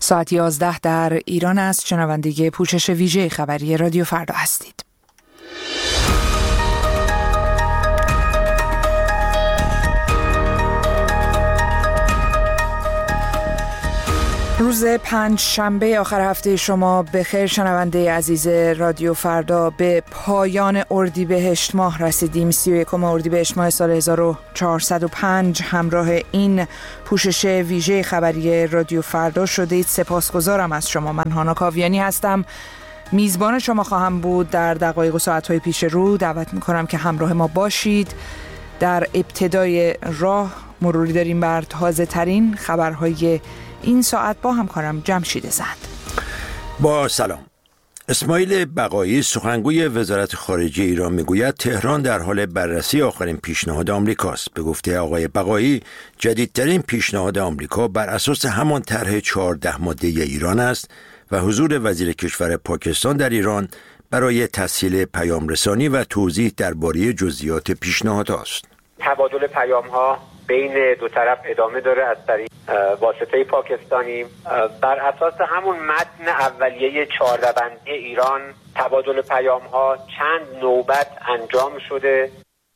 ساعت 11 در ایران است. شنونده پوشش ویژه خبری رادیو فردا هستید. روز پنجشنبه آخر هفته شما بخیر شنونده عزیز رادیو فردا. به پایان اردیبهشت ماه رسیدیم. 31 اردیبهشت ماه سال 1405 همراه این پوشش ویژه خبری رادیو فردا شدید. سپاسگزارم از شما. من هانا کاویانی هستم. میزبان شما خواهم بود در دقایق و ساعت‌های پیش رو. دعوت می‌کنم که همراه ما باشید. در ابتدای راه مروری داریم بر تازه‌ترین خبرهای این ساعت با همکارم جمشید زند. با سلام. اسماعیل بقایی سخنگوی وزارت خارجه ایران میگوید تهران در حال بررسی آخرین پیشنهاد آمریکاست. به گفته آقای بقایی جدیدترین پیشنهاد آمریکا بر اساس همان طرح 14 ماده ایران است و حضور وزیر کشور پاکستان در ایران برای تسهیل پیام رسانی و توضیح درباره جزئیات پیشنهاد است. تبادل پیام‌ها بین دو طرف ادامه داره از طریق واسطه پاکستانی. بر اساس همون متن اولیه 14 بندی ایران تبادل پیام‌ها چند نوبت انجام شده.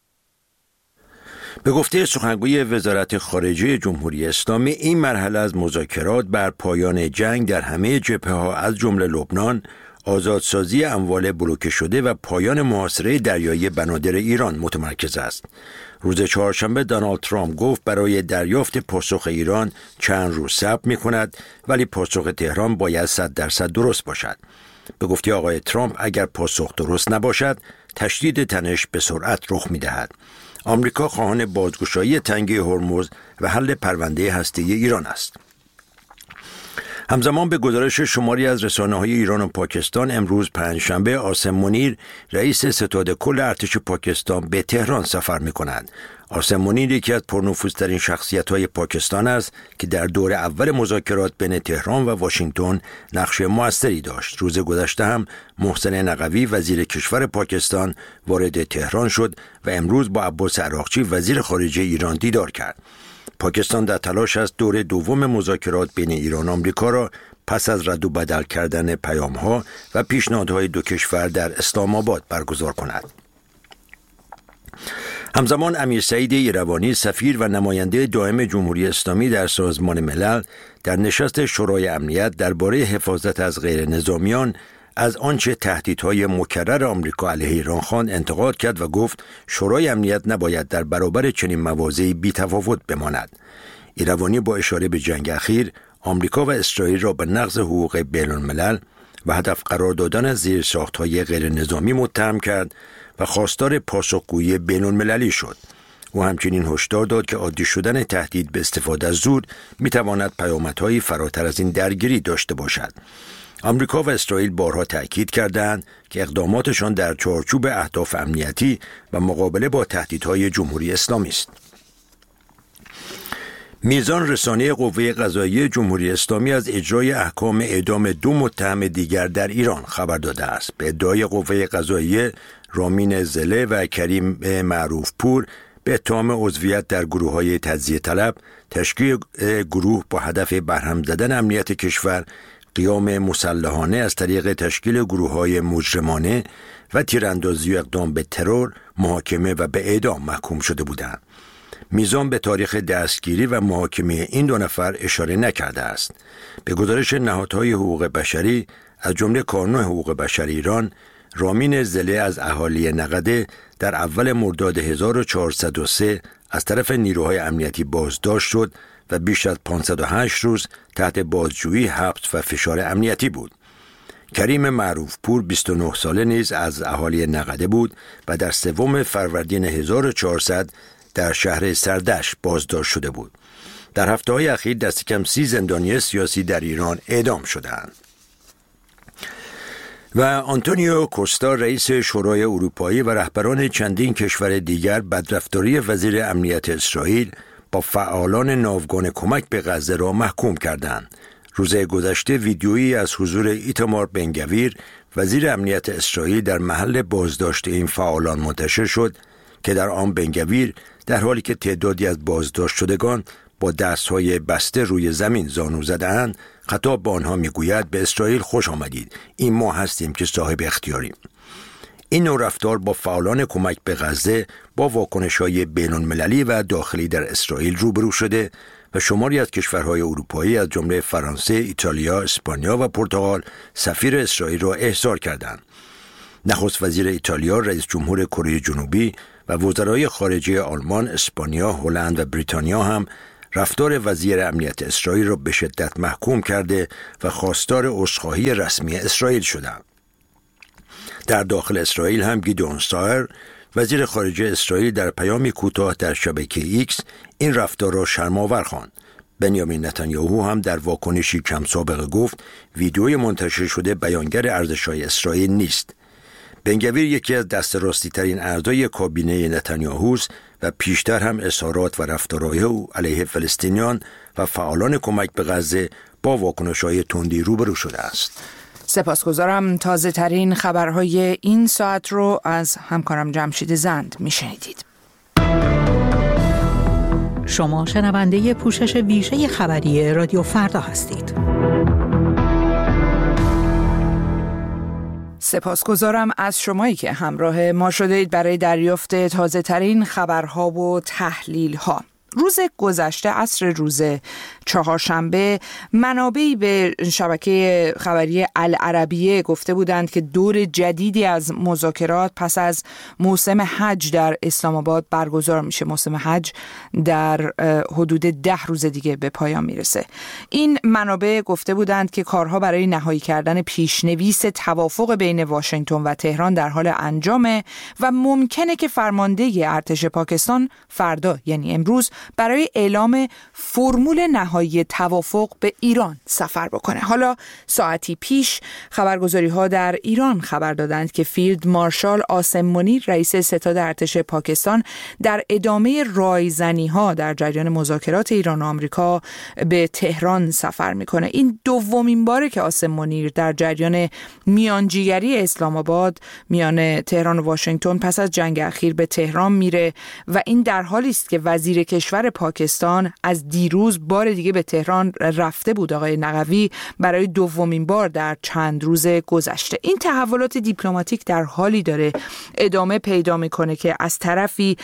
به گفته سخنگوی وزارت خارجه جمهوری اسلامی این مرحله از مذاکرات بر پایان جنگ در همه جبهه‌ها از جمله لبنان، آزادسازی اموال بلوکه شده و پایان محاصره دریایی بنادر ایران متمرکز است. روز چهارشنبه دونالد ترامپ گفت برای دریافت پاسخ ایران چند روز صبر می‌کند ولی پاسخ تهران باید 100% درست باشد. به گفته آقای ترامپ اگر پاسخ درست نباشد تشدید تنش به سرعت رخ می‌دهد. آمریکا خواهان بازگشایی تنگه هرمز و حل پرونده هسته‌ای ایران است. همزمان به گزارش شماری از رسانه‌های ایران و پاکستان امروز پنجشنبه عاصم منیر رئیس ستاد کل ارتش پاکستان به تهران سفر می‌کند. عاصم منیر یکی از پرنفوذترین شخصیت‌های پاکستان است که در دور اول مذاکرات بین تهران و واشنگتن نقش موثری داشت. روز گذشته هم محسن نقوی وزیر کشور پاکستان وارد تهران شد و امروز با عباس عراقچی وزیر خارجه ایران دیدار کرد. پاکستان در تلاش است دور دوم مذاکرات بین ایران و آمریکا را پس از رد و بدل کردن پیام‌ها و پیشنهادهای دو کشور در اسلام آباد برگزار کند. همزمان امیر سعید ایروانی سفیر و نماینده دائم جمهوری اسلامی در سازمان ملل در نشست شورای امنیت درباره حفاظت از غیر نظامیان از آنچه تهدیدهای مکرر آمریکا علیه ایران خواند انتقاد کرد و گفت شورای امنیت نباید در برابر چنین مواضعی بی‌تفاوت بماند. ایروانی با اشاره به جنگ اخیر آمریکا و اسرائیل را به نقض حقوق بین‌الملل و هدف قرار دادن زیرساخت‌های غیر نظامی متهم کرد و خواستار پاسخگویی بین‌المللی شد. او همچنین هشدار داد که عادی شدن تهدید به استفاده از زور می‌تواند پیامدهای فراتر از این درگیری داشته باشد. آمریکا و اسرائیل بارها تأکید کردند که اقداماتشان در چارچوب اهداف امنیتی و مقابله با تهدیدهای جمهوری اسلامی است. میزان رسانه قوه قضاییه جمهوری اسلامی از اجرای احکام اعدام دو متهم دیگر در ایران خبر داده است. به ادعای قوه قضاییه رامین زله و کریم معروف پور به اتهام عضویت در گروه‌های تجزیه طلب، تشکیل گروه با هدف برهم زدن امنیت کشور، قیام مسلحانه از طریق تشکیل گروه‌های مجرمانه و تیراندازی و اقدام به ترور، محاکمه و به اعدام محکوم شده بودند. میزان به تاریخ دستگیری و محاکمه این دو نفر اشاره نکرده است. به گزارش نهادهای حقوق بشری از جمله کانون حقوق بشر ایران، رامین زله از اهالی نقده در اول مرداد 1403 از طرف نیروهای امنیتی بازداشت شد و بیش از 508 روز تحت بازجویی، حبس و فشار امنیتی بود. کریم معروف پور 29 ساله نیز از اهالی نقده بود و در 3 فروردین 1400 در شهر سردشت بازداشت شده بود. در هفته‌های اخیر دست کم 30 زندانی سیاسی در ایران اعدام شدند. و آنتونیو کوستا رئیس شورای اروپایی و رهبران چندین کشور دیگر بدرفتاری وزیر امنیت اسرائیل با فعالان ناوگان کمک به غزه را محکوم کردند. روز گذشته ویدیویی از حضور ایتامار بنگویر وزیر امنیت اسرائیل در محل بازداشت این فعالان منتشر شد که در آن بنگویر در حالی که تعدادی از بازداشت شدگان با دستهای بسته روی زمین زانو زده‌اند، خطاب به آنها میگوید به اسرائیل خوش آمدید، این ما هستیم که صاحب اختیاریم. این نوع رفتار با فعالان کمک به غزه با واکنش‌های بین‌المللی و داخلی در اسرائیل روبرو شده و شماری از کشورهای اروپایی از جمله فرانسه، ایتالیا، اسپانیا و پرتغال سفیر اسرائیل را احضار کردند. نخست وزیر ایتالیا، رئیس جمهور کره جنوبی و وزرای خارجه آلمان، اسپانیا، هلند و بریتانیا هم رفتار وزیر امنیت اسرائیل را به شدت محکوم کرده و خواستار عذرخواهی رسمی اسرائیل شدند. در داخل اسرائیل هم گیدئون سایر، وزیر خارجه اسرائیل، در پیامی کوتاه در شبکه ایکس این رفتار را شرم‌آور خواند. بنیامین نتانیاهو هم در واکنشی کم سابقه گفت ویدئوی منتشر شده بیانگر ارزش‌های اسرائیل نیست. بن-گویر یکی از دست راستی ترین اعضای کابینه نتانیاهوست و پیشتر هم اظهارات و رفتارهای او علیه فلسطینیان و فعالان کمک به غزه با واکنش‌های تندی روبرو شده است. سپاسگزارم. تازه ترین خبرهای این ساعت رو از همکارم جمشید زند میشنیدید. شما شنونده پوشش ویژه خبری رادیو فردا هستید. سپاسگزارم از شمایی که همراه ما شدید برای دریافت تازه ترین خبرها و تحلیل ها. روز گذشته عصر روز چهارشنبه منابعی به شبکه خبری العربیه گفته بودند که دور جدیدی از مذاکرات پس از موسم حج در اسلام آباد برگزار میشه. موسم حج در حدود 10 روز دیگه به پایان میرسه. این منابع گفته بودند که کارها برای نهایی کردن پیشنویس توافق بین واشنگتن و تهران در حال انجامه و ممکنه که فرمانده ارتش پاکستان فردا یعنی امروز برای اعلام فرمول نهایی توافق به ایران سفر بکنه. حالا ساعتی پیش خبرگزاری‌ها در ایران خبر دادند که فیلد مارشال عاصم منیر رئیس ستاد ارتش پاکستان در ادامه رایزنی‌ها در جریان مذاکرات ایران و آمریکا به تهران سفر میکنه. این دومین باره که عاصم منیر در جریان میانجیگری اسلام آباد میان تهران و واشنگتن پس از جنگ اخیر به تهران میره و این در حالی است که وزیر کشور پاکستان از دیروز بار دیگه به تهران رفته بود، آقای نقوی، برای دومین بار در چند روز گذشته. این تحولات دیپلماتیک در حالی داره ادامه پیدا میکنه که از طرفی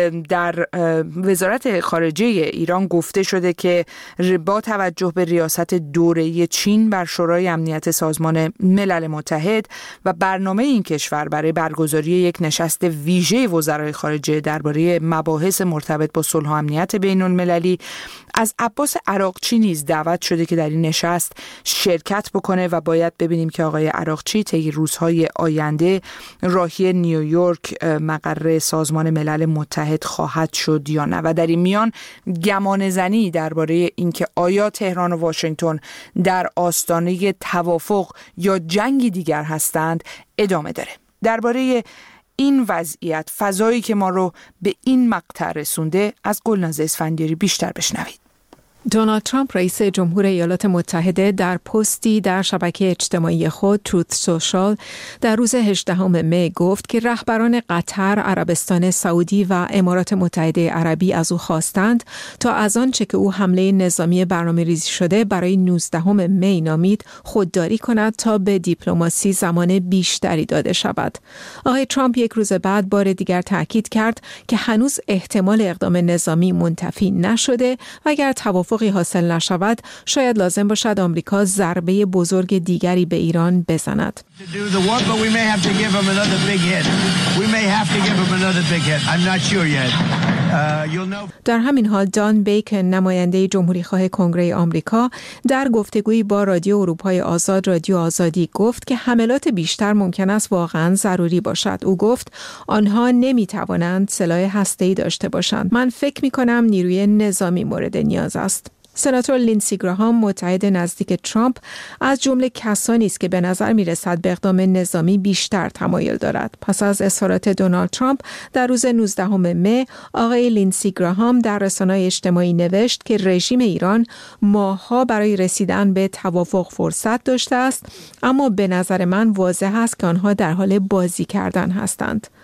در وزارت خارجه ایران گفته شده که با توجه به ریاست دوره‌ای چین بر شورای امنیت سازمان ملل متحد و برنامه این کشور برای برگزاری یک نشست ویژه وزرای خارجه درباره مباحث مرتبط با صلح و امنیت بین المللی، از عباس عراقچی نیز دعوت شده که در این نشست شرکت بکنه و باید ببینیم که آقای عراقچی طی روزهای آینده راهی نیویورک مقر سازمان ملل متحد خواهد شد یا نه. و در این میان گمان زنی درباره اینکه آیا تهران و واشنگتن در آستانه توافق یا جنگی دیگر هستند ادامه داره. درباره این وضعیت، فضایی که ما رو به این مقطع رسونده، از گلناز اسفندیاری بیشتر بشنوید. دونالد ترامپ رئیس جمهور ایالات متحده در پستی در شبکه اجتماعی خود تروت سوشال در روز 18 می گفت که رهبران قطر، عربستان سعودی و امارات متحده عربی از او خواستند تا از آنچه که او حمله نظامی برنامه‌ریزی شده برای 19 می نامید خودداری کند تا به دیپلماسی زمان بیشتری داده شود. آقای ترامپ یک روز بعد بار دیگر تاکید کرد که هنوز احتمال اقدام نظامی منتفی نشده و اگر توافقی حاصل نشود شاید لازم باشد آمریکا ضربه بزرگ دیگری به ایران بزند. در همین حال دان بیکن، نماینده جمهوری‌خواه کنگره آمریکا، در گفتگویی با رادیو اروپای آزاد رادیو آزادی گفت که حملات بیشتر ممکن است واقعاً ضروری باشد. او گفت آنها نمی‌توانند سلاح هسته‌ای داشته باشند. من فکر می‌کنم نیروی نظامی مورد نیاز است. سناتور لینسی گراهام، متحد نزدیک ترامپ، از جمله کسانی است که به نظر می‌رسد به اقدام نظامی بیشتر تمایل دارد. پس از اظهارات دونالد ترامپ در روز 19 می، آقای لینسی گراهام در رسانه‌های اجتماعی نوشت که رژیم ایران ماه‌ها برای رسیدن به توافق فرصت داشته است، اما به نظر من واضح است که آنها در حال بازی کردن هستند.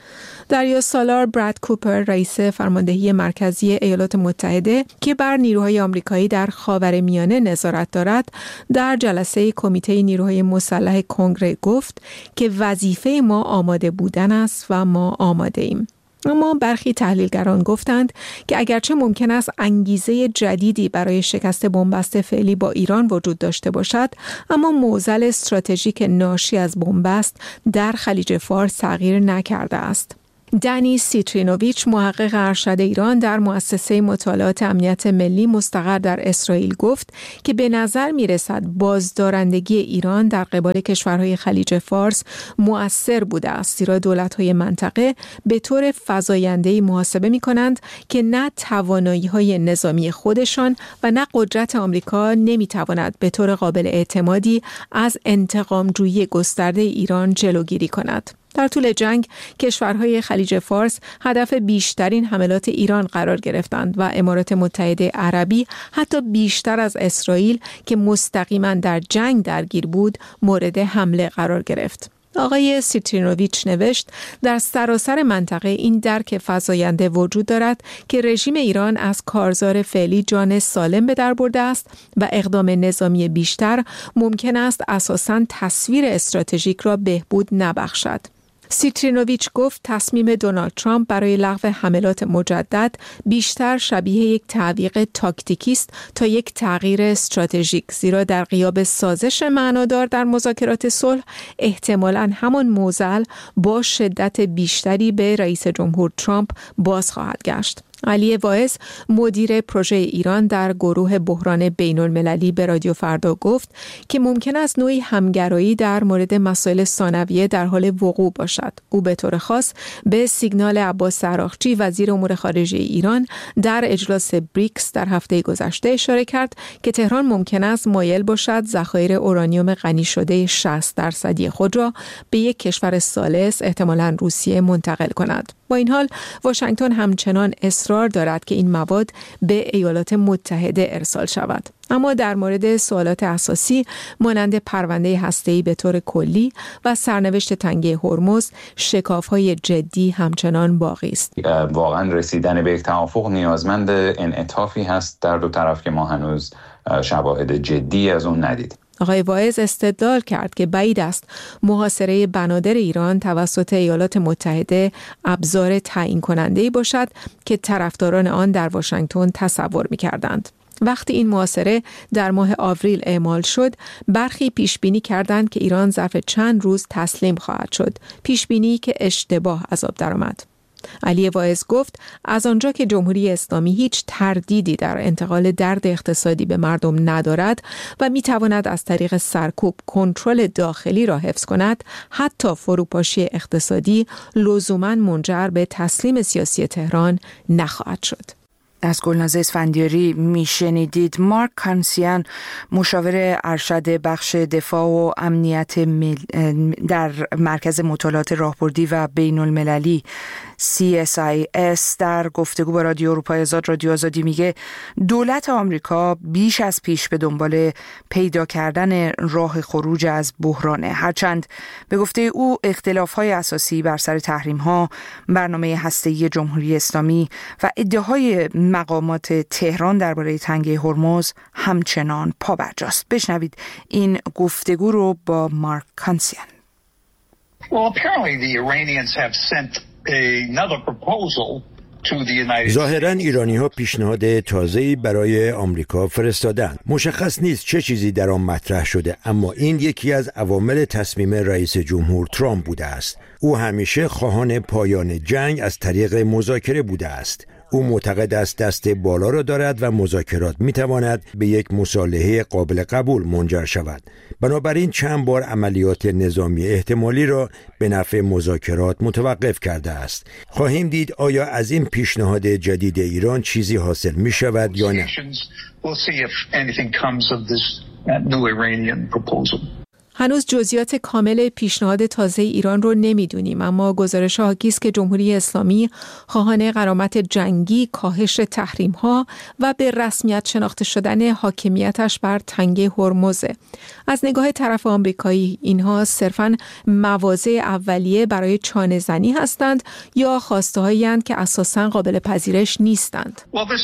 دریا سالار براد کوپر، رئیس فرماندهی مرکزی ایالات متحده که بر نیروهای آمریکایی در خاورمیانه نظارت دارد، در جلسه کمیته نیروهای مسلح کنگره گفت که وظیفه ما آماده بودن است و ما آماده ایم. اما برخی تحلیلگران گفتند که اگرچه ممکن است انگیزه جدیدی برای شکست بنبست فعلی با ایران وجود داشته باشد، اما معضل استراتژیک ناشی از بنبست در خلیج فارس تغییر نکرده است. دنی سیترینوویچ، محقق ارشد ایران در مؤسسه مطالعات امنیت ملی مستقر در اسرائیل، گفت که به نظر می‌رسد بازدارندگی ایران در قبال کشورهای خلیج فارس مؤثر بوده است، زیرا دولت‌های منطقه به طور فزاینده‌ای محاسبه می‌کنند که نه توانایی‌های نظامی خودشان و نه قدرت آمریکا نمی‌تواند به طور قابل اعتمادی از انتقام‌جویی گسترده ایران جلوگیری کند. در طول جنگ کشورهای خلیج فارس هدف بیشترین حملات ایران قرار گرفتند و امارات متحده عربی حتی بیشتر از اسرائیل که مستقیما در جنگ درگیر بود مورد حمله قرار گرفت. آقای سیترینوویچ نوشت در سراسر منطقه این درک فزاینده وجود دارد که رژیم ایران از کارزار فعلی جان سالم به در برده است و اقدام نظامی بیشتر ممکن است اساساً تصویر استراتژیک را بهبود نبخشد. سیترینوویچ گفت تصمیم دونالد ترامپ برای لغو حملات مجدد بیشتر شبیه یک تعویق تاکتیکی است تا یک تغییر استراتژیک، زیرا در غیاب سازش معنادار در مذاکرات صلح احتمالاً همان معضل با شدت بیشتری به رئیس جمهور ترامپ باز خواهد گشت. علی واعظ، مدیر پروژه ایران در گروه بحران بین المللی، به رادیو فردا گفت که ممکن است نوعی همگرایی در مورد مسائل ثانویه در حال وقوع باشد. او به طور خاص به سیگنال عباس عراقچی، وزیر امور خارجه ایران، در اجلاس بریکس در هفته گذشته اشاره کرد که تهران ممکن است مایل باشد ذخایر اورانیوم غنی شده 60% خود را به یک کشور ثالث، احتمالاً روسیه، منتقل کند. با این حال واشنگتن همچنان اصرار دارد که این مواد به ایالات متحده ارسال شود. اما در مورد سوالات اساسی مانند پرونده هسته‌ای به طور کلی و سرنوشت تنگه هرمز، شکاف‌های جدی همچنان باقی است. واقعا رسیدن به یک توافق نیازمند انعطافی هست در دو طرف که ما هنوز شواهد جدی از اون ندیدیم. آقای واعظ استدلال کرد که بعید است محاصره بنادر ایران توسط ایالات متحده ابزار تعیین کننده‌ای باشد که طرفداران آن در واشنگتن تصور می‌کردند. وقتی این محاصره در ماه آوریل اعمال شد، برخی پیشبینی کردند که ایران ظرف چند روز تسلیم خواهد شد، پیشبینی که اشتباه از آب درآمد. علی واعظ گفت از آنجا که جمهوری اسلامی هیچ تردیدی در انتقال درد اقتصادی به مردم ندارد و میتواند از طریق سرکوب کنترل داخلی را حفظ کند، حتی فروپاشی اقتصادی لزوماً منجر به تسلیم سیاسی تهران نخواهد شد. از گلناز اسفندیاری میشنیدید. مارک کانسیان، مشاور ارشد بخش دفاع و امنیت در مرکز مطالعات راهبردی و بین المللی CSIS، در گفتگو با رادیو اروپای آزاد، رادیو آزادی، میگه دولت آمریکا بیش از پیش به دنبال پیدا کردن راه خروج از بحرانه، هرچند به گفته او اختلاف‌های اساسی بر سر تحریم‌ها، برنامه هسته‌ای جمهوری اسلامی و ادعاهای مقامات تهران درباره تنگه هرمز همچنان پابرجاست. بشنوید این گفتگو رو با مارک کانسیان. Well, apparently the Iranians have sent another proposal to the United States. ظاهراً ایرانی‌ها پیشنهاد تازه‌ای برای آمریکا فرستادند. مشخص نیست چه چیزی در آن مطرح شده، اما این یکی از عوامل تصمیم رئیس جمهور ترامپ بوده است. او همیشه خواهان پایان جنگ از طریق مذاکره بوده است. او معتقد است دست بالا را دارد و مذاکرات می‌تواند به یک مصالحه قابل قبول منجر شود. بنابراین چند بار عملیات نظامی احتمالی را به نفع مذاکرات متوقف کرده است. خواهیم دید آیا از این پیشنهاد جدید ایران چیزی حاصل می‌شود یا نه. هنوز جزئیات کامل پیشنهاد تازه ایران رو نمیدونیم، اما گزارش ها حاکی است که جمهوری اسلامی خواهان غرامت جنگی، کاهش تحریم ها و به رسمیت شناخته شدن حاکمیتش بر تنگه هرمز. از نگاه طرف آمریکایی اینها صرفاً مواضع اولیه برای چانه زنی هستند یا خواسته هایی هستند که اساساً قابل پذیرش نیستند.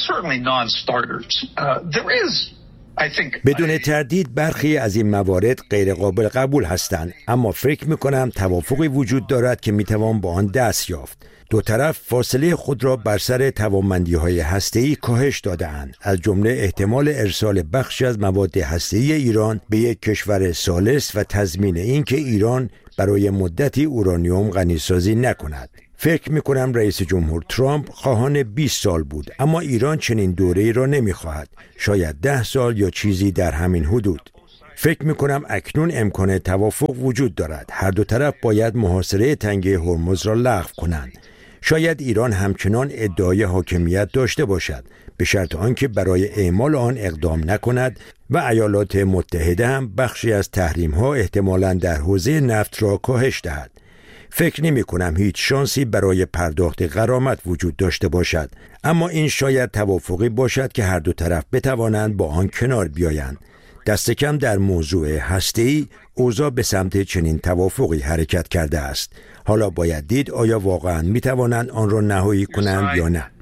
بدون تردید برخی از این موارد غیر قابل قبول هستند، اما فکر می‌کنم توافقی وجود دارد که می‌توان با آن دست یافت. دو طرف فاصله خود را بر سر توانمندی‌های هسته‌ای کاهش داده‌اند، از جمله احتمال ارسال بخشی از مواد هسته‌ای ایران به یک کشور ثالث و تضمین اینکه ایران برای مدتی اورانیوم غنیسازی نکند. فکر میکنم رئیس جمهور ترامپ خواهان 20 سال بود، اما ایران چنین دوره‌ای را نمیخواهد، شاید 10 سال یا چیزی در همین حدود. فکر میکنم اکنون امکان توافق وجود دارد. هر دو طرف باید محاصره تنگه هرمز را لغو کنند. شاید ایران همچنان ادعای حاکمیت داشته باشد، به شرط آنکه برای اعمال آن اقدام نکند و ایالات متحده هم بخشی از تحریم‌ها احتمالاً در حوزه نفت را کاهش دهد. فکر نمی کنم هیچ شانسی برای پرداخت غرامت وجود داشته باشد، اما این شاید توافقی باشد که هر دو طرف بتوانند با آن کنار بیایند. دست کم در موضوع هسته‌ای اوضاع به سمت چنین توافقی حرکت کرده است. حالا باید دید آیا واقعا می توانند آن را نهایی کنند یا نه.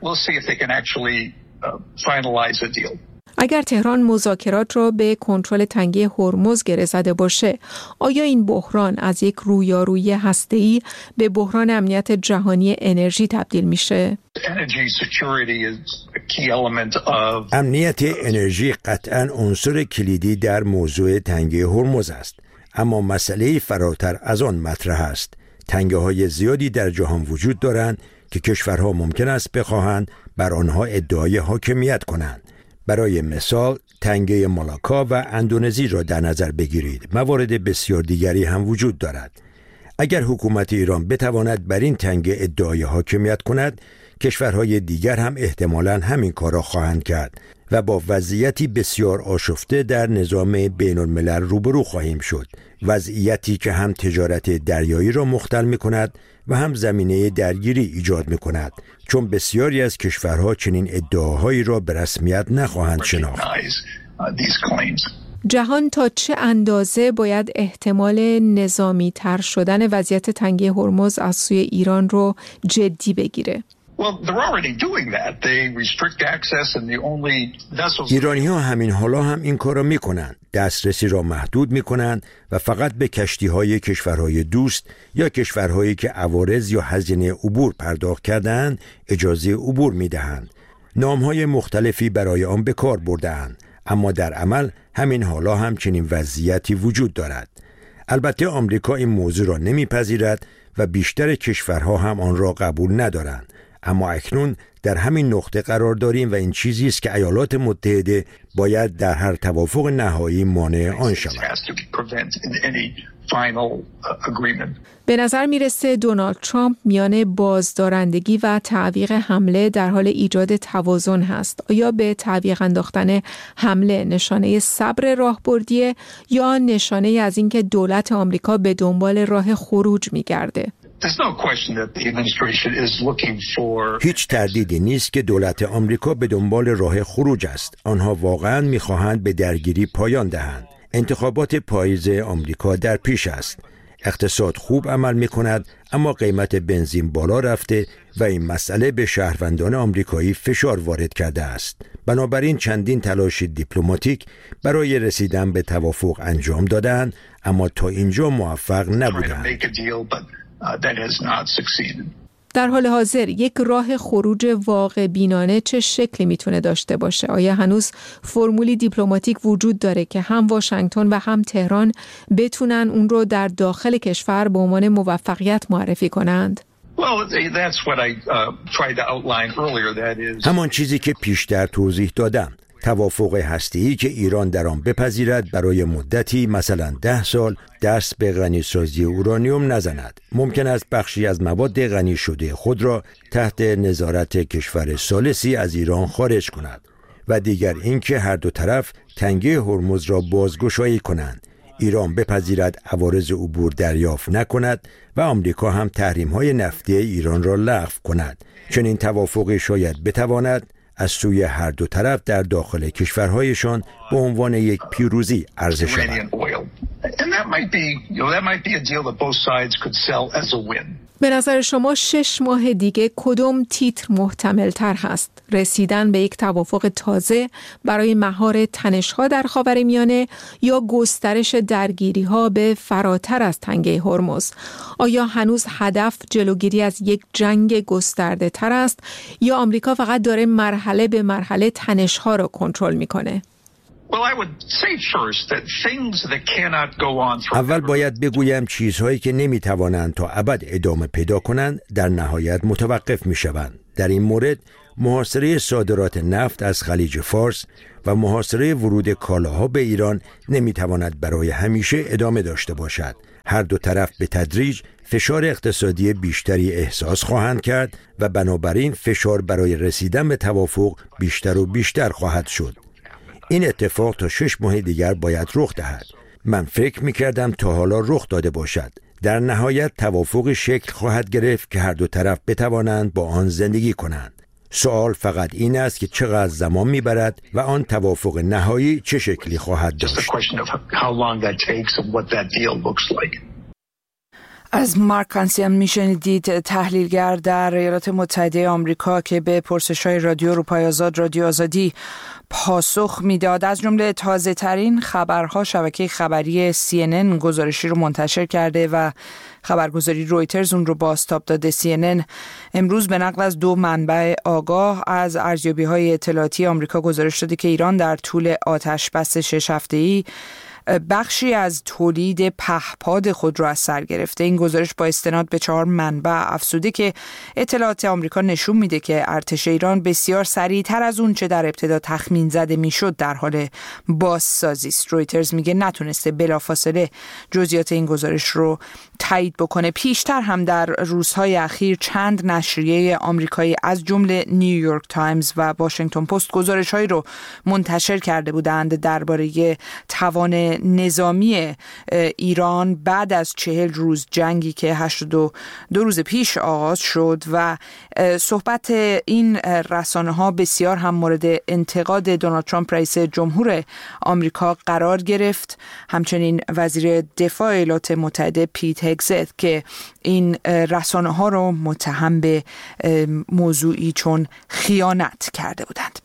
اگر تهران مذاکرات را به کنترل تنگه هرمز گره زده باشه، آیا این بحران از یک رویارویی هسته‌ای به بحران امنیت جهانی انرژی تبدیل میشه؟ امنیت انرژی قطعاً عنصر کلیدی در موضوع تنگه هرمز است، اما مسئله فراتر از آن مطرح است. تنگه‌های زیادی در جهان وجود دارند که کشورها ممکن است بخواهند بر آنها ادعای حاکمیت کنند. برای مثال تنگه مالاکا و اندونزی را در نظر بگیرید. موارد بسیار دیگری هم وجود دارد. اگر حکومت ایران بتواند بر این تنگه ادعای حاکمیت کند، کشورهای دیگر هم احتمالاً همین کار را خواهند کرد و با وضعیتی بسیار آشفته در نظام بین الملل روبرو خواهیم شد. وضعیتی که هم تجارت دریایی را مختل می کند و هم زمینه درگیری ایجاد می کند، چون بسیاری از کشورها چنین ادعاهایی را به رسمیت نخواهند شناخت. جهان تا چه اندازه باید احتمال نظامی تر شدن وضعیت تنگه هرمز از سوی ایران رو جدی بگیره؟ ایرانی ها همین حالا هم این کار را می کنند. دسترسی را محدود می کنند و فقط به کشتی های کشورهای دوست یا کشورهایی که عوارض یا هزینه عبور پرداخت کردند اجازه عبور می دهند. نام های مختلفی برای آن به کار برده‌اند، اما در عمل همین حالا هم چنین وضعیتی وجود دارد. البته آمریکا این موضوع را نمیپذیرد و بیشتر کشورها هم آن را قبول ندارند، اما اکنون در همین نقطه قرار داریم و این چیزی است که ایالات متحده باید در هر توافق نهایی مانع آن شود. به نظر میرسه دونالد ترامپ میان بازدارندگی و تعویق حمله در حال ایجاد توازن هست. آیا به تعویق انداختن حمله نشانه صبر راهبردیه یا نشانه از اینکه دولت آمریکا به دنبال راه خروج میگرده؟ هیچ تردیدی نیست که دولت آمریکا به دنبال راه خروج است. آنها واقعاً می‌خواهند به درگیری پایان دهند. انتخابات پاییز آمریکا در پیش است. اقتصاد خوب عمل می‌کند، اما قیمت بنزین بالا رفته و این مسئله به شهروندان آمریکایی فشار وارد کرده است. بنابراین چندین تلاش دیپلماتیک برای رسیدن به توافق انجام دادند، اما تا اینجا موفق نبودند. در حال حاضر یک راه خروج واقع بینانه چه شکلی میتونه داشته باشه؟ آیا هنوز فرمولی دیپلماتیک وجود داره که هم واشنگتن و هم تهران بتونن اون رو در داخل کشور به عنوان موفقیت معرفی کنند؟ همان چیزی که پیشتر توضیح دادم. توافق هسته‌ای که ایران در آن بپذیرد برای مدتی مثلا 10 سال دست به غنیسازی اورانیوم نزند. ممکن است بخشی از مواد غنی شده خود را تحت نظارت کشور ثالثی از ایران خارج کند و دیگر اینکه هر دو طرف تنگه هرمز را بازگشایی کنند. ایران بپذیرد عوارض عبور دریافت نکند و آمریکا هم تحریم‌های نفتی ایران را لغو کند. چنین توافقی شاید بتواند از سوی هر دو طرف در داخل کشورهایشان به عنوان یک پیروزی عرضه شود. به نظر شما 6 ماه دیگه کدام تیتر محتمل تر هست؟ رسیدن به یک توافق تازه برای مهار تنش‌ها در خاورمیانه یا گسترش درگیری‌ها به فراتر از تنگه هرمز؟ آیا هنوز هدف جلوگیری از یک جنگ گسترده تر است یا آمریکا فقط داره مرحله به مرحله تنش‌ها را کنترل می‌کنه؟ اول باید بگویم چیزهایی که نمیتوانند تا ابد ادامه پیدا کنند در نهایت متوقف میشوند. در این مورد محاصره صادرات نفت از خلیج فارس و محاصره ورود کالاها به ایران نمیتواند برای همیشه ادامه داشته باشد. هر دو طرف به تدریج فشار اقتصادی بیشتری احساس خواهند کرد و بنابراین فشار برای رسیدن به توافق بیشتر و بیشتر خواهد شد. این اتفاق تا 6 ماه دیگر باید رخ دهد. من فکر می‌کردم تا حالا رخ داده باشد. در نهایت توافق شکل خواهد گرفت که هر دو طرف بتوانند با آن زندگی کنند. سوال فقط این است که چقدر زمان می‌برد و آن توافق نهایی چه شکلی خواهد داشت. از مارک کانسیان میشنیدید، تحلیلگر در ایالات متحده آمریکا که به پرسش‌های رادیو اروپای آزاد، رادیو آزادی پاسخ میداد. از جمله تازه ترین خبرها شبکه خبری CNN گزارشی رو منتشر کرده و خبرگزاری رویترز اون رو بازتاب داده. CNN امروز به نقل از 2 منبع آگاه از ارزیابی‌های اطلاعاتی آمریکا گزارش داده که ایران در طول آتش‌بس 6 هفته‌ای بخشی از تولید پهپاد خود را از سر گرفته. این گزارش با استناد به 4 منبع افزوده که اطلاعات آمریکا نشون میده که ارتش ایران بسیار سریعتر از اون چه در ابتدا تخمین زده میشد در حال بازسازی است. رویترز میگه نتونسته بلافاصله جزئیات این گزارش رو تایید بکنه. پیشتر هم در روزهای اخیر چند نشریه آمریکایی از جمله نیویورک تایمز و واشنگتن پست گزارش‌هایی رو منتشر کرده بودند درباره توان نظامی ایران بعد از 40 روز جنگی که 82 روز پیش آغاز شد و صحبت این رسانه‌ها بسیار هم مورد انتقاد دونالد ترامپ رئیس جمهور آمریکا قرار گرفت. همچنین وزیر دفاع ایالات متحده پیت هگزت که این رسانه‌ها رو متهم به موضوعی چون خیانت کرده بودند.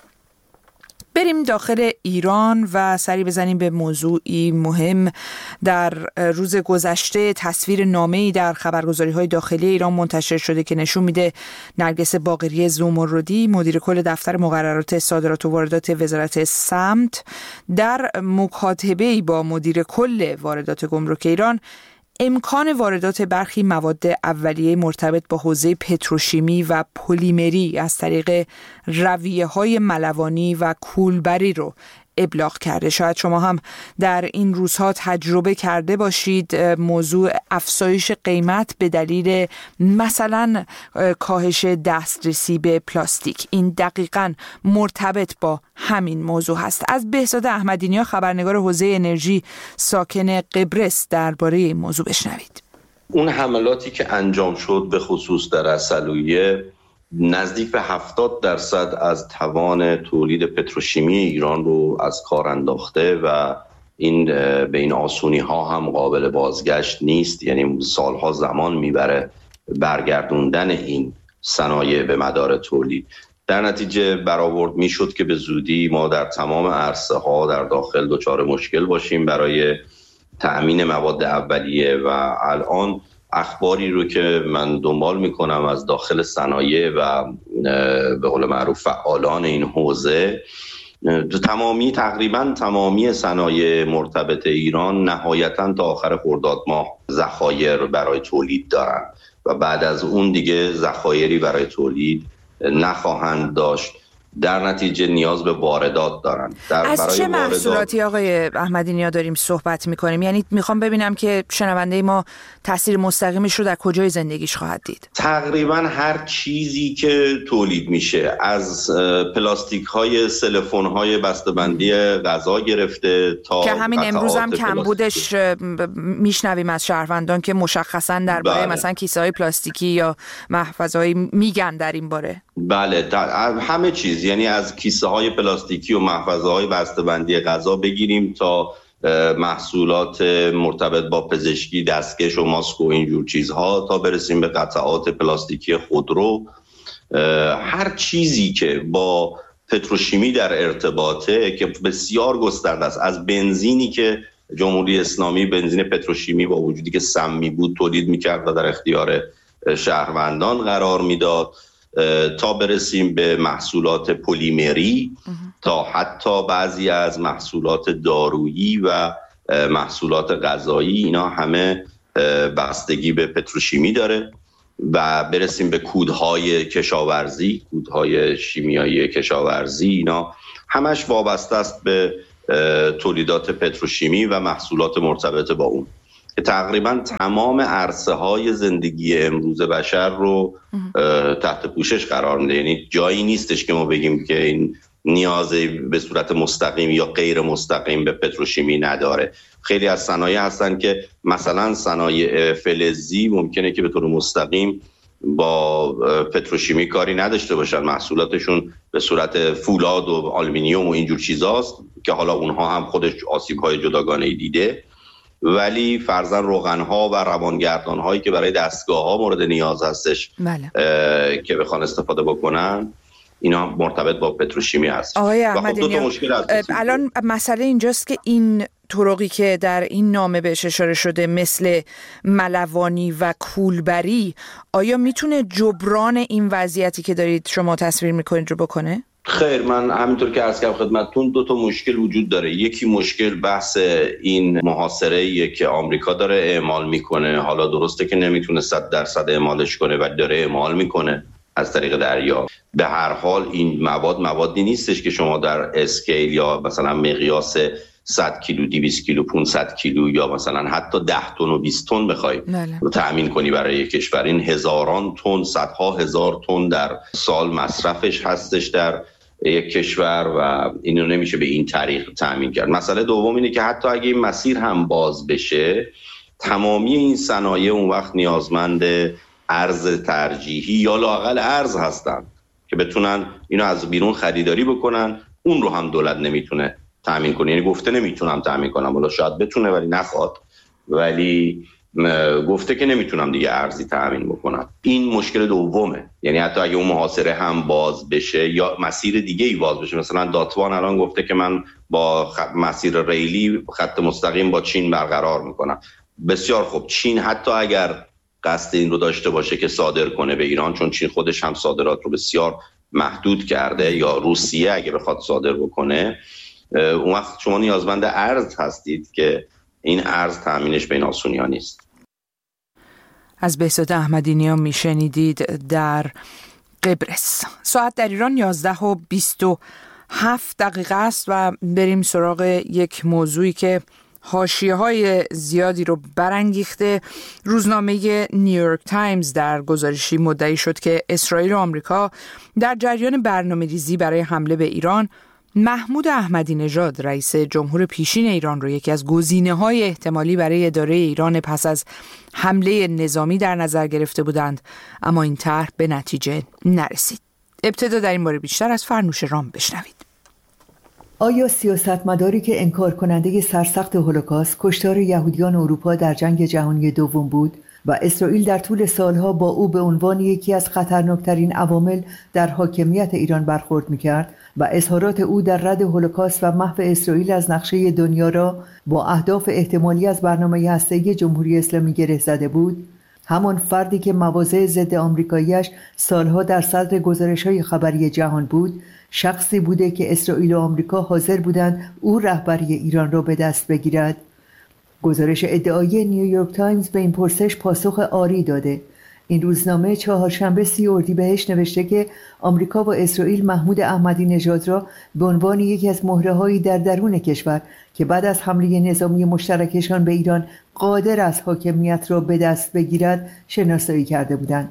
بریم داخل ایران و سری بزنیم به موضوعی مهم. در روز گذشته تصویر نامه‌ای در خبرگزاری‌های داخلی ایران منتشر شده که نشون میده نرگس باقری زمردی، مدیر کل دفتر مقررات صادرات و واردات وزارت سمت، در مکاتبه‌ای با مدیر کل واردات گمرک ایران امکان واردات برخی مواد اولیه مرتبط با حوزه پتروشیمی و پلیمری از طریق رویه‌های ملوانی و کولبری رو ابلاغ کرده. شاید شما هم در این روزها تجربه کرده باشید موضوع افزایش قیمت به دلیل مثلا کاهش دسترسی به پلاستیک. این دقیقاً مرتبط با همین موضوع هست. از بهزاد احمدی‌نیا خبرنگار حوزه انرژی ساکن قبرس درباره این موضوع بشنوید. اون حملاتی که انجام شد به خصوص در عسلویه نزدیک به 70% از توان تولید پتروشیمی ایران رو از کار انداخته و این به این آسونی ها هم قابل بازگشت نیست. یعنی سالها زمان میبره برگردوندن این صنایع به مدار تولید. در نتیجه برآورد میشد که به زودی ما در تمام عرصه ها در داخل دچار مشکل باشیم برای تأمین مواد اولیه و الان اخباری رو که من دنبال میکنم از داخل صنایع و به قول معروف فعالان این حوزه، تقریبا تمامی صنایع مرتبط ایران نهایتاً تا آخر خرداد ماه ذخایر برای تولید دارن و بعد از اون دیگه ذخایری برای تولید نخواهند داشت در نتیجه نیاز به واردات دارن. از چه محصولاتی آقای احمدی نیا داریم صحبت میکنیم؟ یعنی میخوام ببینم که شنونده ما تاثیر مستقیمش رو در کجای زندگیش خواهد دید. تقریبا هر چیزی که تولید میشه، از پلاستیک های سلفون های بسته‌بندی غذا گرفته تا که همین امروز هم کمبودش میشنویم از شهروندان که مشخصا درباره مثلا کیسه های پلاستیکی یا محفظه‌های میگن در این باره. بله، همه چیز، یعنی از کیسه های پلاستیکی و محفظه های بسته‌بندی غذا بگیریم تا محصولات مرتبط با پزشکی، دستکش و ماسک و اینجور چیزها، تا برسیم به قطعات پلاستیکی خودرو. هر چیزی که با پتروشیمی در ارتباطه که بسیار گسترده است، از بنزینی که جمهوری اسلامی بنزین پتروشیمی با وجودی که سمی بود تولید میکرد و در اختیار شهروندان قرار میداد، تا برسیم به محصولات پلیمری، تا حتی بعضی از محصولات دارویی و محصولات غذایی، اینا همه بستگی به پتروشیمی داره. و برسیم به کودهای کشاورزی، کودهای شیمیایی کشاورزی، اینا همش وابسته است به تولیدات پتروشیمی و محصولات مرتبط با اون، که تقریبا تمام عرصه های زندگی امروز بشر رو تحت پوشش قرار میده. یعنی جایی نیستش که ما بگیم که این نیازی به صورت مستقیم یا غیر مستقیم به پتروشیمی نداره. خیلی از صنایع هستن که مثلا صنایع فلزی ممکنه که به طور مستقیم با پتروشیمی کاری نداشته باشن، محصولاتشون به صورت فولاد و آلومینیوم و اینجور چیزاست که حالا اونها هم خودش آسیب‌های جداگانه‌ای دیده، ولی فرضاً روغن‌ها و روانگردان‌هایی که برای دستگاه‌ها مورد نیاز هستش که بخوان استفاده بکنن، اینا مرتبط با پتروشیمی هست. آقای احمدی نیا، الان مسئله اینجاست که این طرقی که در این نامه بهش اشاره شده مثل ملوانی و کولبری، آیا میتونه جبران این وضعیتی که دارید شما تصویر میکنید رو بکنه؟ خیر، من همینطور که عرض کردم خدمتتون، دو تا مشکل وجود داره. یکی مشکل بحث این محاصره‌ایه که آمریکا داره اعمال میکنه. حالا درسته که نمیتونه 100% اعمالش کنه ولی داره اعمال میکنه از طریق دریا. به هر حال این موادی نیستش که شما در اسکیل یا مثلا مقیاس 100 کیلو، 200 کیلو، 500 کیلو یا مثلا حتی 10 تن و 20 تن بخوای رو تأمین کنی برای یک کشور. این هزاران تن، صدها هزار تن در سال مصرفش هستش در یک کشور و اینو نمیشه به این طریق تأمین کرد. مسئله دوم اینه که حتی اگه این مسیر هم باز بشه، تمامی این صنایع اون وقت نیازمند ارز ترجیحی یا لااقل ارز هستن که بتونن اینو از بیرون خریداری بکنن. اون رو هم دولت نمیتونه تأمین کنه. یعنی گفته نمیتونم تأمین کنم، ولی شاید بتونه ولی نخواد، ولی گفته که نمیتونم دیگه ارزی تأمین بکنم. این مشکل دومه. یعنی حتی اگه اون محاصره هم باز بشه یا مسیر دیگه ای باز بشه، مثلا داتوان الان گفته که من با مسیر ریلی خط مستقیم با چین برقرار میکنم. بسیار خوب، چین حتی اگر قصد این رو داشته باشه که صادر کنه به ایران، چون چین خودش هم صادرات رو بسیار محدود کرده، یا روسیه اگه بخواد صادر بکنه، اون وقت شما نیازمند ارز هستید که این ارز تأمینش به این آسونی ها نیست. از بهزاد احمدی نیا میشنیدید در قبرس. ساعت در ایران 11:27 است و بریم سراغ یک موضوعی که حاشیه‌های زیادی رو برانگیخته. روزنامه نیویورک تایمز در گزارشی مدعی شد که اسرائیل و آمریکا در جریان برنامه‌ریزی برای حمله به ایران، محمود احمدی نژاد رئیس جمهور پیشین ایران رو یکی از گزینه‌های احتمالی برای اداره ایران پس از حمله نظامی در نظر گرفته بودند، اما این طرح به نتیجه نرسید. ابتدا در این باره بیشتر از فرنوش رام بشنوید. آیا سیاستمداری که انکار کننده سرسخت هولوکاست، کشتار یهودیان اروپا در جنگ جهانی دوم بود و اسرائیل در طول سالها با او به عنوان یکی از خطرناکترین عوامل در حاکمیت ایران برخورد می‌کرد و اظهارات او در رد هولوکاست و محو اسرائیل از نقشه دنیا را با اهداف احتمالی از برنامه هسته‌ای جمهوری اسلامی گره زده بود؟ همان فردی که مواضع ضد آمریکایی‌اش سالها در صدر گزارش‌های خبری جهان بود، شخصی بوده که اسرائیل و آمریکا حاضر بودند او رهبری ایران را به دست بگیرد. گزارش ادعایی نیویورک تایمز به این پرسش پاسخ آری داده. این روزنامه چهارشنبه 30 اردیبهشت نوشته که آمریکا و اسرائیل محمود احمدی نژاد را به عنوان یکی از مهره‌هایی در درون کشور که بعد از حمله نظامی مشترکشان به ایران قادر است حاکمیت را به دست بگیرد شناسایی کرده بودند.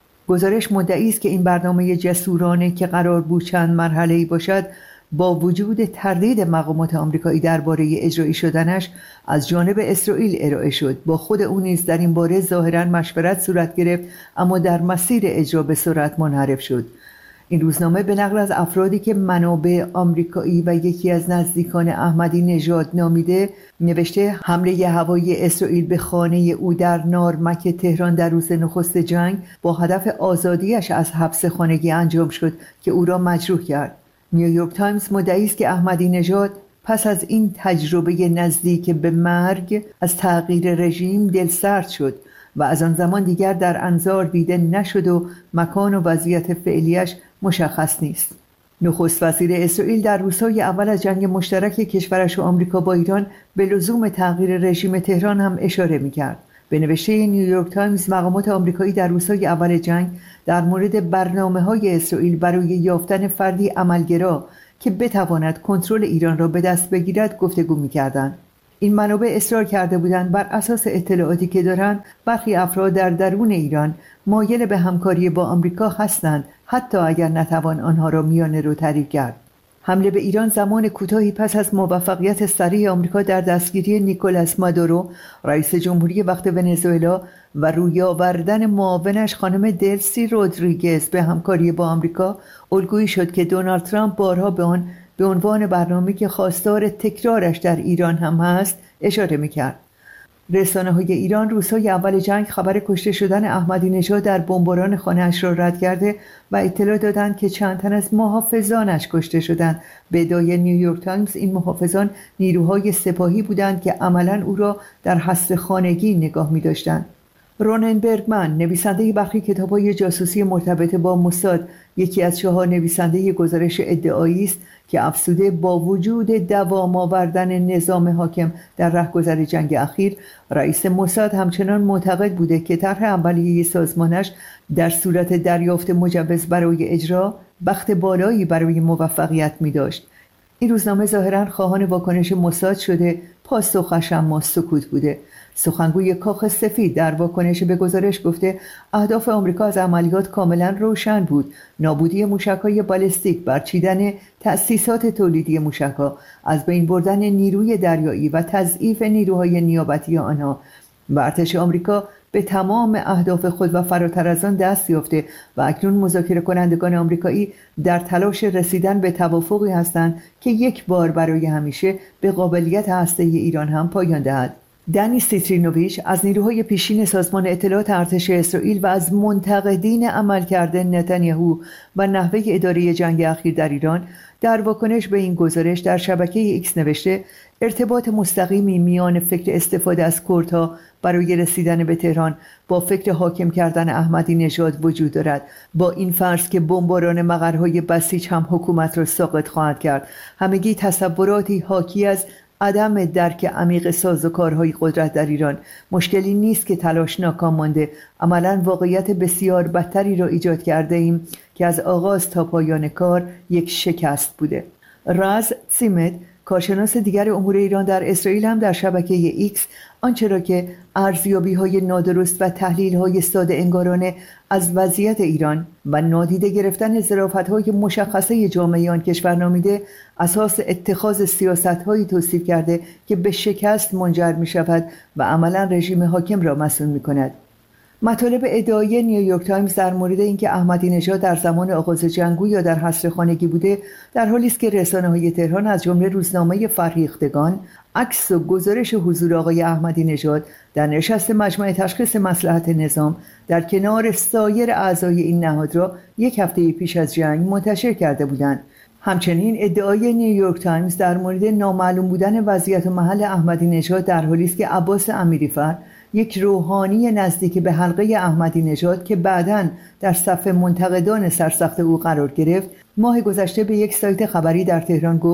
گزارش مدعی است که این برنامه جسورانه که قرار بود چند مرحله‌ای باشد با وجود تردید مقامات آمریکایی درباره اجرایی شدنش از جانب اسرائیل ارائه شد. با خود او نیز در این باره ظاهراً مشورت صورت گرفت، اما در مسیر اجرا به سرعت منحرف شد. این روزنامه به نقل از افرادی که منابع آمریکایی و یکی از نزدیکان احمدی نژاد نامیده نوشته حمله هوایی اسرائیل به خانه او در نارمک تهران در روز نخست جنگ با هدف آزادیش از حبس خانگی انجام شد که او را مجروح کرد. نیویورک تایمز مدعی است که احمدی نژاد پس از این تجربه نزدیک به مرگ از تغییر رژیم دلسرد شد و از آن زمان دیگر در انظار دیده نشد و مکان و وضعیت فعلیش مشخص نیست. نخست وزیر اسرائیل در روزهای اول از جنگ مشترک کشورش و آمریکا با ایران به لزوم تغییر رژیم تهران هم اشاره می‌کرد. به نوشته نیویورک تایمز مقامات آمریکایی در روزهای اول جنگ در مورد برنامه‌های اسرائیل برای یافتن فردی عملگرا که بتواند کنترل ایران را به دست بگیرد گفتگو می‌کردند. این منابع اصرار کرده بودند بر اساس اطلاعاتی که دارند برخی افراد در درون ایران مایل به همکاری با آمریکا هستند، حتی اگر نتوان آنها را میانه رو تعریف کرد. حمله به ایران زمان کوتاهی پس از موفقیت سریع آمریکا در دستگیری نیکولاس مادورو رئیس جمهوری وقت ونزوئلا و روی آوردن معاونش خانم دلسی رودریگز به همکاری با آمریکا الگویی شد که دونالد ترامپ بارها به آن به عنوان برنامه‌ای که خواستار تکرارش در ایران هم هست اشاره می‌کرد. رسانه‌های ایران روزهای اول جنگ خبر کشته شدن احمدی نژاد در بمباران خانه‌اش را رد کرده و اطلاع دادند که چند تن از محافظانش کشته شدند. به ادعای نیویورک تایمز این محافظان نیروهای سپاهی بودند که عملاً او را در حصر خانگی نگاه می‌داشتند. رونن برگمن نویسنده برخی کتاب‌های جاسوسی مرتبط با موساد یکی از 4 نویسنده گزارش ادعایی است که افسوده با وجود دوام آوردن نظام حاکم در رهگذر جنگ اخیر رئیس موساد همچنان معتقد بوده که طرح اولیه سازمانش در صورت دریافت مجوز برای اجرا بخت بالایی برای موفقیت می داشت. این روزنامه ظاهراً خواهان واکنش موساد شده، پاسخش اما سکوت بوده. سخنگوی کاخ سفید در واکنش به گزارش گفته اهداف آمریکا از عملیات کاملا روشن بود: نابودی موشک‌های بالستیک، برچیدن تأسیسات تولیدی موشک‌ها، از بین بردن نیروی دریایی و تضعیف نیروهای نیابتی آنها. و ارتش آمریکا به تمام اهداف خود و فراتر از آن دست یافته و اکنون مذاکره کنندگان آمریکایی در تلاش رسیدن به توافقی هستند که یک بار برای همیشه به قابلیت هسته‌ای ایران هم پایان دهد. دنیس تیترینوویچ از نیروهای پیشین سازمان اطلاعات ارتش اسرائیل و از منتقدین عملکرد نتانیاهو و نحوه اداره جنگ اخیر در ایران در واکنش به این گزارش در شبکه ایکس نوشته ارتباط مستقیمی میان فکر استفاده از کردها برای رسیدن به تهران با فکر حاکم کردن احمدی نژاد وجود دارد. با این فرض که بمباران مقرهای بسیج هم حکومت را ساقط خواهد کرد، همگی تصوراتی حاکی از عدم درک عمیق سازوکارهای قدرت در ایران. مشکلی نیست که تلاش ناکام مانده، عملاً واقعیت بسیار بدتری را ایجاد کرده ایم که از آغاز تا پایان کار یک شکست بوده. راز سیمت، کارشناس دیگر امور ایران در اسرائیل، هم در شبکه ایکس آنچه را که ارزیابی‌های نادرست و تحلیل‌های ساده انگارانه از وضعیت ایران و نادیده گرفتن ظرافت‌های مشخصه جامعه آن کشور نامیده اساس اتخاذ سیاست‌هایی توصیف کرده که به شکست منجر می‌شود و عملاً رژیم حاکم را مسئول می‌کند. مطالب ادعای نیویورک تایمز در مورد اینکه احمدی نژاد در زمان آغاز جنگ یا در حصر خانگی بوده در حالی است که رسانه‌های تهران از جمله روزنامه فرهیختگان عکس و گزارش حضور آقای احمدی نژاد در نشست مجمع تشخیص مصلحت نظام در کنار سایر اعضای این نهاد را یک هفته پیش از جنگ منتشر کرده بودند. همچنین ادعای نیویورک تایمز در مورد نامعلوم بودن وضعیت و محل احمدی نژاد در حالی است که عباس امیری‌فر، یک روحانی نزدیک به حلقه احمدی نژاد که بعداً در صف منتقدان سرسخت او قرار گرفت، ماه گذشته به یک سایت خبری در تهران گفت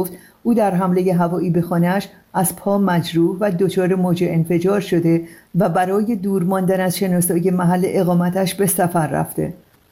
او در حمله هوایی به خانه‌اش از پا مجروح و دچار موج انفجار شده و برای دور ماندن از شناسایی محل اقامتش به سفر رفته.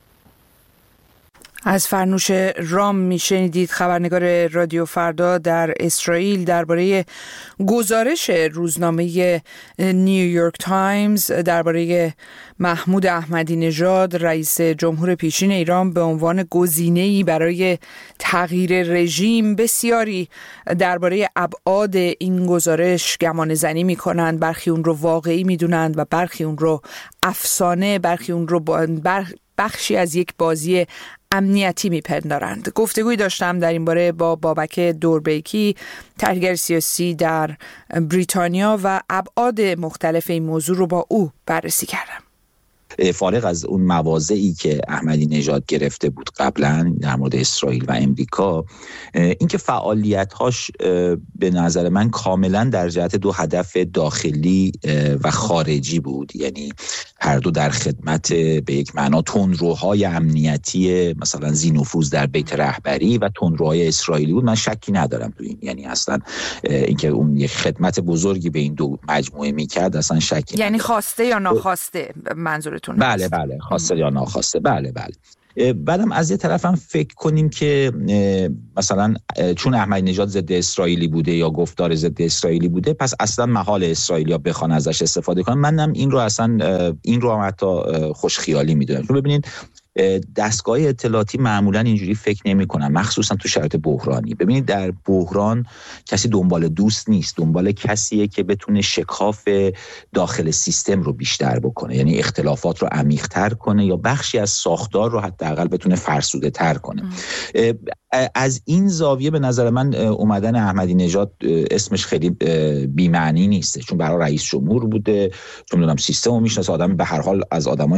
از فرنوش رام میشنیدید، خبرنگار رادیو فردا در اسرائیل، درباره گزارش روزنامه نیویورک تایمز درباره محمود احمدی نژاد رئیس جمهور پیشین ایران به عنوان گزینه‌ای برای تغییر رژیم. بسیاری درباره ابعاد این گزارش گمانه‌زنی می‌کنند، برخی اون رو واقعی می‌دونند و برخی اون رو افسانه، برخی اون رو بخشی از یک بازی امنیتی میپندارند. گفتگوی داشتم در این باره با بابک دوربیکی، تحلیلگر سیاسی در بریتانیا، و ابعاد مختلف این موضوع رو با او بررسی کردم. فارغ از اون مواضعی که احمدی نژاد گرفته بود قبلا در مورد اسرائیل و امریکا، اینکه فعالیت‌هاش به نظر من کاملا در جهت دو هدف داخلی و خارجی بود، یعنی هر دو در خدمت به یک معنا تندروهای امنیتی مثلا ذی‌نفوذ در بیت رهبری و تندروهای اسرائیلی بود. من شکی ندارم تو این، یعنی اصلا اینکه اون یک خدمت بزرگی به این دو مجموعه می‌کرد اصلا شکی یعنی خواسته یا ناخواسته منظورتون؟ بله خواسته یا ناخواسته. بله. بعدم از یه طرفم فکر کنیم که مثلا چون احمدی نژاد ضد اسرائیلی بوده یا گفتار ضد اسرائیلی بوده، پس اصلا محال اسرائیلیا بخوان ازش استفاده کنن. منم این رو هم حتی خوشخیالی میدونم. چون ببینید دستگاه اطلاعاتی معمولا اینجوری فکر نمی‌کنن، مخصوصا تو شرایط بحرانی. ببینید در بحران کسی دنبال دوست نیست، دنبال کسیه که بتونه شکاف داخل سیستم رو بیشتر بکنه، یعنی اختلافات رو عمیق‌تر کنه یا بخشی از ساختار رو حداقل بتونه فرسوده‌تر کنه. از این زاویه به نظر من اومدن احمدی نژاد اسمش خیلی بی‌معنی نیست، چون برای رئیس جمهور بوده، چون می‌دونم سیستمو میشناسه، آدم به هر حال از آدمای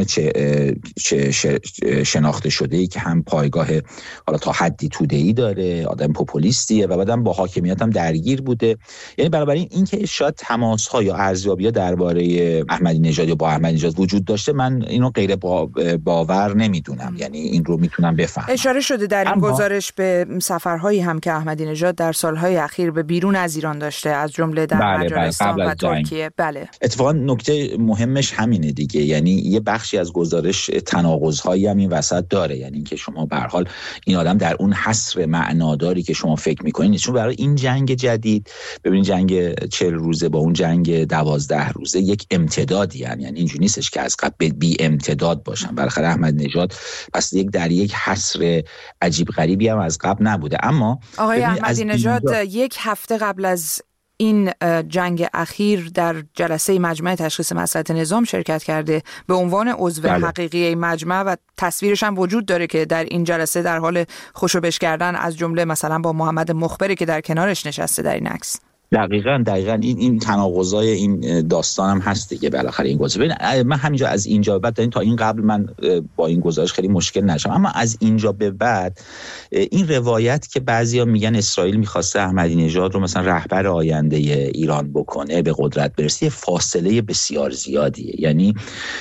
شناخته شده‌ای که هم پایگاه حالا تا حدی توده‌ای داره، آدم پوپولیستیه و بعدم با حاکمیت هم درگیر بوده. یعنی بنابراین اینکه شاید تماس‌ها یا ارزیابی‌ها درباره احمدی نژاد یا با احمدی نژاد وجود داشته، من اینو غیر باور نمیدونم، یعنی این رو میتونم بفهمم. اشاره شده در این گزارش به سفرهایی هم که احمدی نژاد در سالهای اخیر به بیرون از ایران داشته، از جمله در مجارستان و ترکیه. بله. اتفاقا نکته مهمش همینه دیگه، یعنی یه بخشی از گزارش تناقض‌هایی هم این وسط داره، یعنی اینکه شما به هر حال این آدم در اون حصر معناداری که شما فکر می‌کنید نیست. چون برای این جنگ جدید، ببینید جنگ 40 روزه با اون جنگ 12 روزه یک امتدادی، یعنی اینجوری نیستش که از قبل بی امتداد باشن. بالاخره احمدی نژاد پس در یک حصر عجیب غریبی هم از قبل نبوده. اما آقای احمدی نژاد یک هفته قبل از این جنگ اخیر در جلسه مجمع تشخیص مصلحت نظام شرکت کرده به عنوان عضو حقیقی این مجمع و تصویرش هم وجود داره که در این جلسه در حال خوشوبش کردن از جمله مثلا با محمد مخبری که در کنارش نشسته در این عکس. دقیقاً این تناقضای این داستان هم هست دیگه. بالاخره این گزارش من همینجا از اینجا بعد تا این قبل من با این گزارش خیلی مشکل نشم، اما از اینجا به بعد این روایت که بعضیا میگن اسرائیل می‌خواسته احمدی نژاد رو مثلا رهبر آینده ایران بکنه، به قدرت برسه، فاصله بسیار زیادیه. یعنی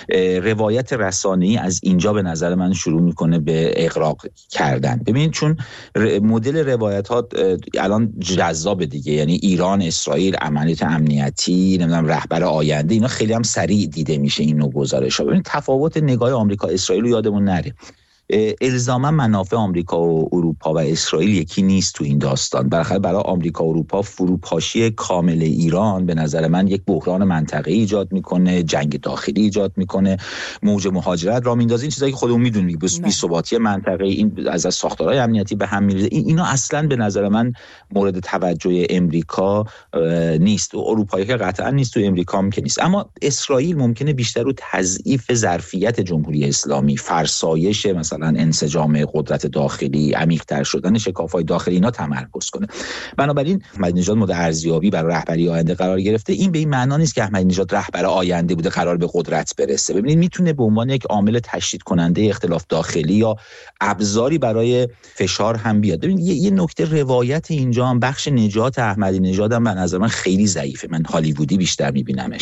روایت رسانه‌ای از اینجا به نظر من شروع میکنه به اغراق کردن. ببینید چون مدل روایت‌ها الان جذاب دیگه، یعنی ایران، اسرائیل، عملیات امنیتی، نمیدونم رهبر آینده، اینا خیلی هم سریع دیده میشه این نوع گزارش‌ها. ببینید تفاوت نگاه آمریکا اسرائیل رو یادمون نره. الزاما منافع آمریکا و اروپا و اسرائیل یکی نیست تو این داستان. بالاخره برای آمریکا و اروپا فروپاشی کامل ایران به نظر من یک بحران منطقه‌ای ایجاد میکنه، جنگ داخلی ایجاد میکنه، موج مهاجرت راه میندازه، این چیزایی که خودمون میدونیم، بی‌ثباتی منطقه‌ای، این از ساختارهای امنیتی به هم میریزه. اینا اصلا به نظر من مورد توجه امریکا نیست و اروپایی که قطعا نیست، تو امریکا هم که نیست. اما اسرائیل ممکنه بیشتر رو تضعیف ظرفیت جمهوری اسلامی، فرسایش مثلا انسجام قدرت داخلی، عمیق‌تر شدن شکاف‌های داخلی اینا تمرکز کنه. بنابراین احمدی نژاد مورد ارزیابی برای رهبری آینده قرار گرفته. این به این معنا نیست که احمدی نژاد رهبر آینده بوده قرار به قدرت برسه. ببینید میتونه به عنوان یک عامل تشدید کننده اختلاف داخلی یا ابزاری برای فشار هم بیاد. ببینید یه نکته روایت اینجا هم بخش نجات احمدی نژاد هم به نظر من خیلی ضعیفه. من هالیوودی بیشتر میبینمش.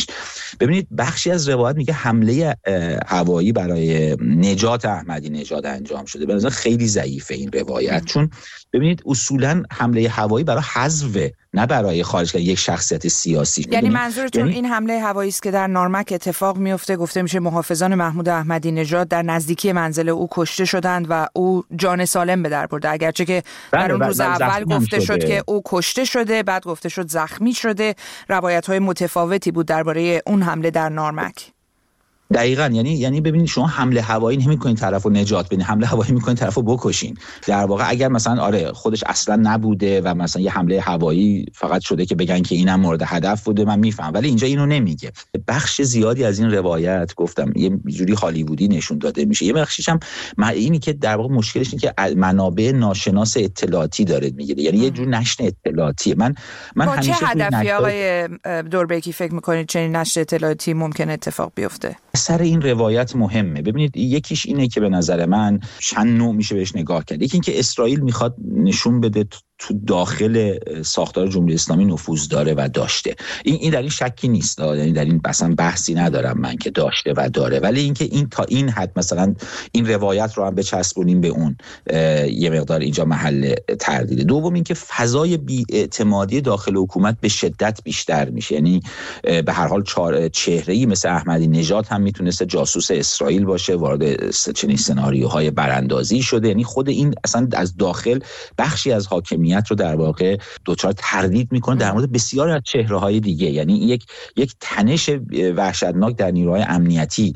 ببینید بخشی از روایت میگه حمله هوایی برای نجات احمدی نژاد انجام شده. به نظر خیلی ضعیفه این روایت، چون ببینید اصولا حمله هوایی برای حذف نه برای خارج کردن یک شخصیت سیاسی. یعنی منظورتون این حمله هوایی است که در نارمک اتفاق میفته، گفته میشه محافظان محمود احمدی نژاد در نزدیکی منزل او کشته شدند و او جان سالم به در برده، اگرچه که در اون روز اول گفته شد که او کشته شده، بعد گفته شد زخمی شده. روایت‌های متفاوتی بود درباره اون حمله در نارمک. دقیقاً، یعنی ببینید شما حمله هوایی نمی‌کنید طرفو نجات بدین، حمله هوایی می‌کنید طرفو بکشین. در واقع اگر مثلا خودش اصلا نبوده و مثلا یه حمله هوایی فقط شده که بگن که اینم مورد هدف بوده، من میفهم، ولی اینجا اینو نمیگه. بخش زیادی از این روایت گفتم یه جوری هالیوودی نشون داده میشه. یه بخشش هم اینی که در واقع مشکلش اینه که منابع ناشناس اطلاعاتی داره میگه، یعنی یه جور نشر اطلاعاتیه. من همیشه چه هدفی آقای دوربکی فکر می‌کنید چنین نشر اطلاعاتی ممکن اتفاق بیفته؟ سر این روایت مهمه. ببینید یکیش اینه که به نظر من چند نوع میشه بهش نگاه کرد. یکی این که اسرائیل میخواد نشون بده تو داخل ساختار جمهوری اسلامی نفوذ داره و داشته. این در این شکی نیست، یعنی در این اصلا بحثی ندارم من که داشته و داره، ولی اینکه این تا این حد مثلا این روایت رو هم بچسبونیم به اون یه مقدار اینجا محل تردیده. دوم اینکه فضای بی‌اعتمادی داخل حکومت به شدت بیشتر میشه، یعنی به هر حال چهره‌ای مثل احمدی نژاد هم میتونسته جاسوس اسرائیل باشه، وارد چنین سناریوهای براندازی شده. یعنی خود این اصلا از داخل بخشی از حاکمیت رو در واقع دوچار تردید میکنه در مورد بسیاری از چهره‌های دیگه. یعنی یک تنش وحشتناک در نیروهای امنیتی